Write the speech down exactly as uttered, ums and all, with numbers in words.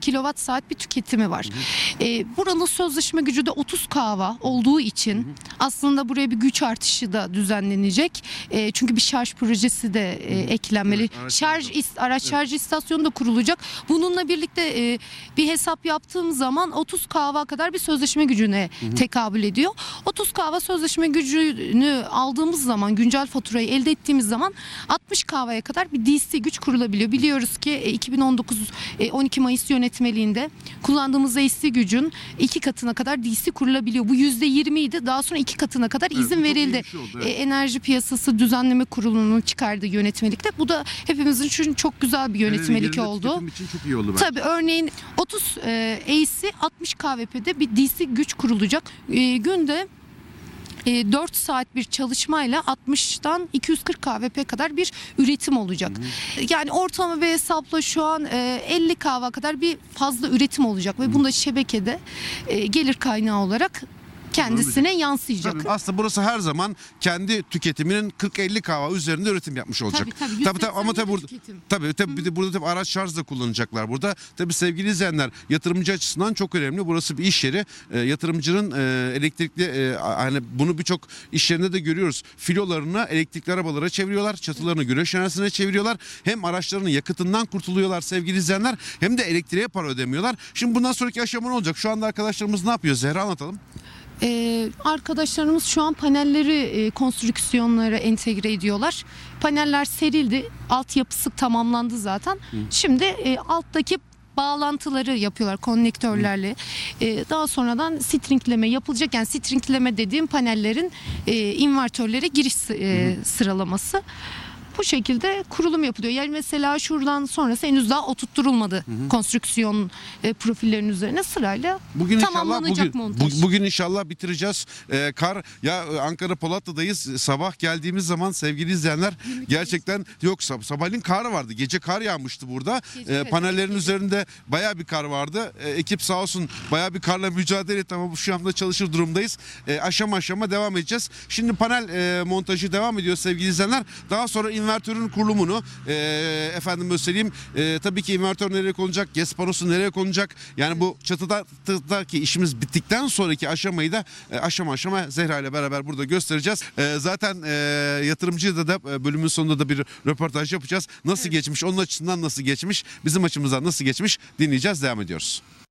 kilowatt saat bir tüketimi var. Hı hı. E, buranın sözleşme gücü de otuz kW olduğu için hı hı. aslında buraya bir güç artışı da düzenlenecek. E, çünkü bir şarj projesi de e, eklenmeli. Evet, şarj ist, araç evet. şarj istasyonu da kurulacak. Bununla birlikte e, bir hesap yaptığım zaman otuz kW kadar bir sözleşme gücüne hı hı. tekabül ediyor. otuz kW sözleşme gücünü aldığımız zaman, güncel faturayı elde ettiğimiz zaman altmış kW'ya kadar bir D C güç kurulabiliyor. Biliyoruz ki iki bin on dokuz on iki Mayıs yönetmeliğinde kullandığımız D C gücün iki katına kadar D C kurulabiliyor. Bu yüzde yirmi idi. Daha sonra iki katına kadar evet, izin verildi. Oldu, evet. Enerji Piyasası Düzenleme Kurulu'nun çıkardığı yönetmelikte. Bu da hepimizin için çok güzel bir yönetmelik evet, oldu. Için çok iyi oldu. Tabii örneğin otuz e, A C altmış kWp'de bir D C güç kurulacak. E, günde dört saat bir çalışmayla altmıştan iki yüz kırk kW kadar bir üretim olacak. Hı hı. Yani ortalama bir hesapla şu an elli kW kadar bir fazla üretim olacak ve bunda şebekede gelir kaynağı olarak kendisine yansıyacak. Tabii, aslında burası her zaman kendi tüketiminin kırk elli kW üzerinde üretim yapmış olacak. Tabii tabii. tabii, tabii ama tabii burada tabii tabii bir de burada tabii araç şarj da kullanacaklar burada. Tabii sevgili izleyenler, yatırımcı açısından çok önemli. Burası bir iş yeri. E, yatırımcının e, elektrikli e, hani bunu birçok iş yerinde de görüyoruz. Filolarını elektrikli arabalara çeviriyorlar. Çatılarını güneş enerjisine çeviriyorlar. Hem araçlarının yakıtından kurtuluyorlar sevgili izleyenler, hem de elektriğe para ödemiyorlar. Şimdi bundan sonraki aşama ne olacak? Şu anda arkadaşlarımız ne yapıyor? Zehra, anlatalım. Ee, arkadaşlarımız şu an panelleri e, konstrüksiyonlara entegre ediyorlar. Paneller serildi, altyapısı tamamlandı zaten. Hı. Şimdi e, alttaki bağlantıları yapıyorlar konnektörlerle. Ee, daha sonradan stringleme yapılacak. Yani stringleme dediğim panellerin e, invertörlere giriş e, sıralaması. Bu şekilde kurulum yapılıyor. Yani mesela şuradan sonrası henüz daha oturtturulmadı. Hı hı. Konstrüksiyon e, profillerinin üzerine sırayla bugün tamamlanacak inşallah, bugün, montaj. Bugün inşallah bitireceğiz. Ee, kar ya Ankara Polatlı'dayız. Sabah geldiğimiz zaman sevgili izleyenler gerçekten yok sab sabahleyin kar vardı. Gece kar yağmıştı burada. Gece, ee, panellerin gece. üzerinde bayağı bir kar vardı. Ee, ekip sağ olsun bayağı bir karla mücadele etti ama şu anda çalışır durumdayız. Ee, aşama aşama devam edeceğiz. Şimdi panel e, montajı devam ediyor sevgili izleyenler. Daha sonra invertörün kurulumunu e, efendim söyleyeyim e, tabii ki invertör nereye konacak, gez panosu nereye konacak, yani bu çatıdaki işimiz bittikten sonraki aşamayı da e, aşama aşama Zehra ile beraber burada göstereceğiz. E, zaten e, yatırımcıya da, da bölümün sonunda da bir röportaj yapacağız. Nasıl evet. geçmiş, onun açısından nasıl geçmiş, bizim açımızdan nasıl geçmiş dinleyeceğiz, devam ediyoruz.